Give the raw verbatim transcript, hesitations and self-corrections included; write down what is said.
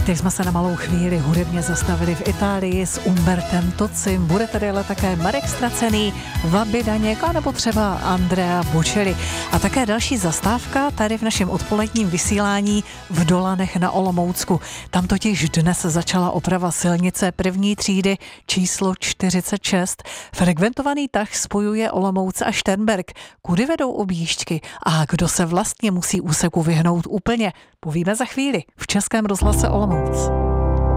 Teď jsme se na malou chvíli hudebně zastavili v Itálii s Umbertem Tocim. Bude tady ale také Marek Stracený, Vaby Daněk, anebo třeba Andrea Bocelli. A také další zastávka tady v našem odpoledním vysílání v Dolanech na Olomoucku. Tam totiž dnes začala oprava silnice první třídy číslo čtyřicet šest. Frekventovaný tah spojuje Olomouc a Šternberk. Kudy vedou objížďky a kdo se vlastně musí úseku vyhnout úplně? Povíme za chvíli v Českém rozhlase Olomouc.